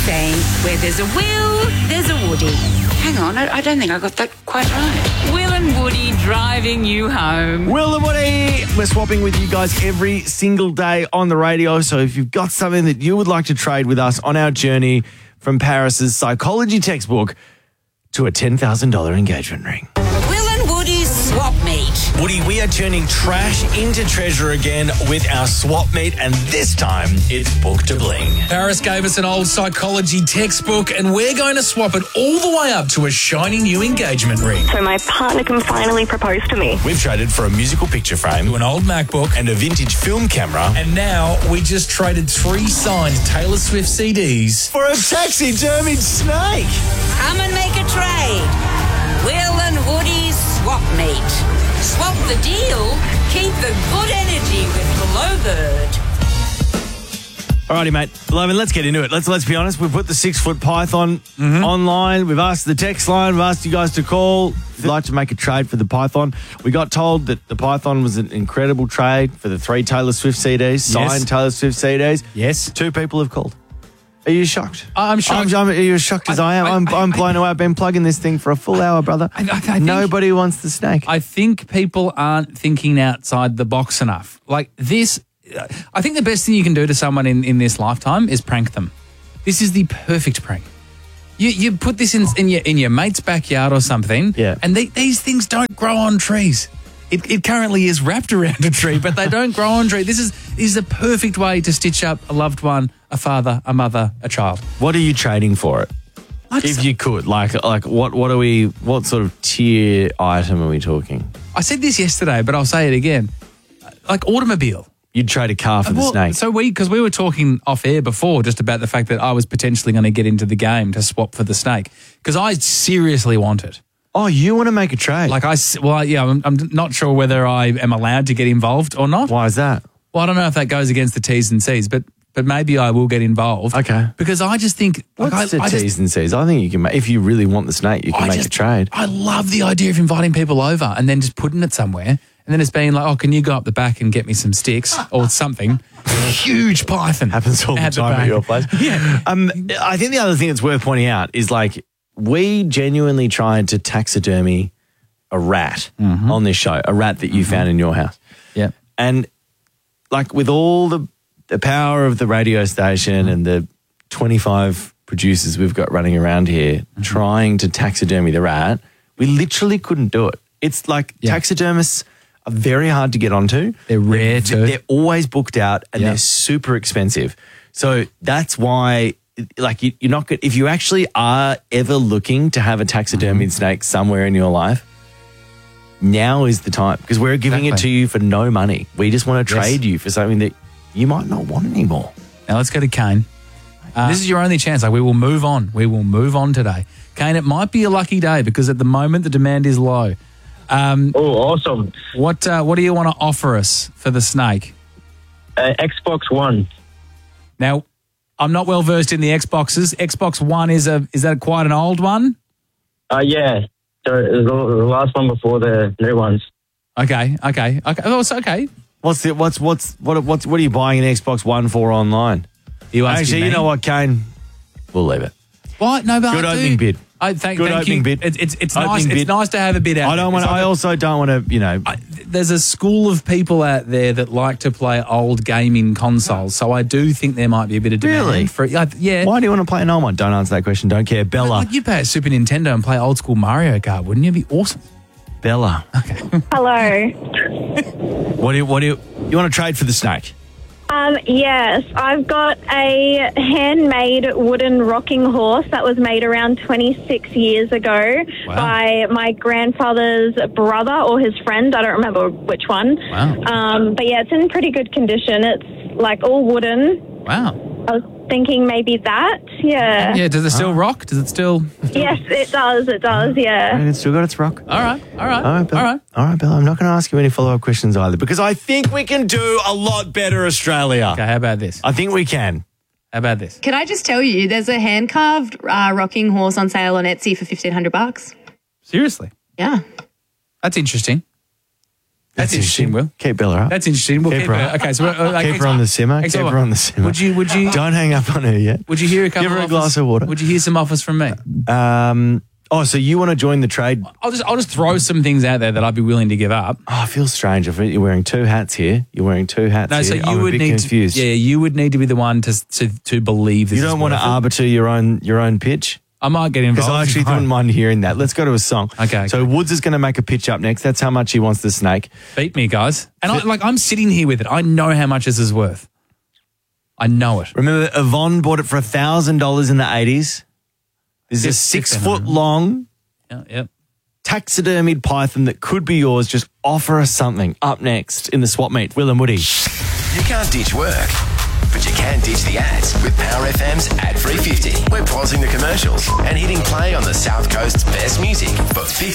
saying, where there's a Will, there's a Woody. Hang on, I don't think I got that quite right. Will and Woody driving you home. Will and Woody, we're swapping with you guys every single day on the radio. So if you've got something that you would like to trade with us on our journey from Paris's psychology textbook to a $10,000 engagement ring. Will and Woody's swap meet. Woody, we are turning trash into treasure again with our swap meet, and this time it's book to bling. Paris gave us an old psychology textbook, and we're going to swap it all the way up to a shiny new engagement ring. So my partner can finally propose to me. We've traded for a musical picture frame, To an old MacBook, and a vintage film camera, and now we just traded 3 signed Taylor Swift CDs. for a taxidermied snake. Come and make a trade. Will and Woody's swap meet. Swap the deal, keep the good energy with Below Bird. Alrighty, mate. Beloved, let's get into it. Let's be honest. We've put the 6-foot python online. We've asked the text line. We've asked you guys to call. If you'd like to make a trade for the python. We got told that the python was an incredible trade for the 3 Taylor Swift CDs, signed Taylor Swift CDs. Yes. 2 people have called. Are you shocked? I'm shocked. Are you as shocked as I am? I'm blown away. I've been plugging this thing for a full hour, brother. I think- Nobody wants the snake. I think people aren't thinking outside the box enough. Like this, I think the best thing you can do to someone in this lifetime is prank them. This is the perfect prank. You put this in your mate's backyard or something, and these things don't grow on trees. It currently is wrapped around a tree, but they don't grow on trees. This is the perfect way to stitch up a loved one, a father, a mother, a child. What are you trading for it? If you could, like what sort of tier item are we talking? I said this yesterday, but I'll say it again. Like automobile. You'd trade a car for the snake. So because we were talking off air before just about the fact that I was potentially going to get into the game to swap for the snake because I seriously want it. Oh, you want to make a trade? I'm not sure whether I am allowed to get involved or not. Why is that? Well, I don't know if that goes against the T's and C's, but maybe I will get involved. Okay. Because I just think... What's the T's and C's? I think you can make... If you really want the snake, you can make a trade. I love the idea of inviting people over and then just putting it somewhere and then it's being like, oh, can you go up the back and get me some sticks or something? Huge python. Happens all the time at your place. Yeah. I think the other thing that's worth pointing out is like we genuinely tried to taxidermy a rat on this show, a rat that you found in your house. Yeah. And like with all the power of the radio station and the 25 producers we've got running around here trying to taxidermy the rat, we literally couldn't do it. It's like taxidermists are very hard to get onto. They're rare too. They're always booked out and they're super expensive. So that's why, like, you're not good. If you actually are ever looking to have a taxidermied snake somewhere in your life, now is the time because we're giving it to you for no money. We just want to trade you for something that you might not want anymore. Now let's go to Kane. This is your only chance. Like we will move on. We will move on today. Kane, it might be a lucky day because at the moment the demand is low. Awesome. What do you want to offer us for the snake? Xbox One. Now, I'm not well versed in the Xboxes. Xbox One is that quite an old one? Yeah. So it was the last one before the new ones. Okay. Oh, it's okay. What are you buying an Xbox One for online? Actually, you know what, Kane? We'll leave it. What? No, but good opening bid. Thank opening you. bid. It's nice. It's nice to have a bid out. I also don't want to. There's a school of people out there that like to play old gaming consoles, so I do think there might be a bit of demand. Really? For yeah. Why do you want to play an old one? Don't answer that question. Don't care. Bella. Like you'd pay a Super Nintendo and play old school Mario Kart, wouldn't you? It'd be awesome. Bella. Okay. Hello. What do you want to trade for the snake? Yes, I've got a handmade wooden rocking horse that was made around 26 years ago by my grandfather's brother or his friend. I don't remember which one. Wow. But yeah, it's in pretty good condition. It's like all wooden. Wow. I was thinking maybe that. Yeah. Yeah. Does it still rock? Does it still? Yes, it does. It does. Yeah. It's still got its rock. All right, Bella. All right, Bella. I'm not going to ask you any follow-up questions either because I think we can do a lot better, Australia. Okay. How about this? I think we can. How about this? Can I just tell you, there's a hand-carved rocking horse on sale on Etsy for $1,500. Seriously? Yeah. That's interesting. That's interesting, Will. Keep Bella up. That's interesting. We'll keep her her. up. Okay, so Keep her on the simmer. Keep her on the simmer. Would you? Don't hang up on her yet. Would you hear a couple? Give her a offers? glass of water. Would you hear some offers from me? So you want to join the trade? I'll just throw some things out there that I'd be willing to give up. Oh, I feel strange. You're wearing two hats here. You're wearing two hats No, here. so you I'm would a bit need confused. you would need to be the one to believe this. You don't is want to worth it. arbiter your own pitch? I might get involved. Because I actually wouldn't mind hearing that. Let's go to a song. Okay. So Woods is going to make a pitch up next. That's how much he wants the snake. Beat me, guys. And I'm sitting here with it. I know how much this is worth. I know it. Remember, Yvonne bought it for $1,000 in the 80s. This is a 6 foot long Yep. taxidermied python that could be yours. Just offer us something. Up next in the swap meet, Will and Woody. You can't ditch work, but you can ditch the ads with Power FM's Ad 350. We're pausing the commercials and hitting play on the South Coast's best music for 50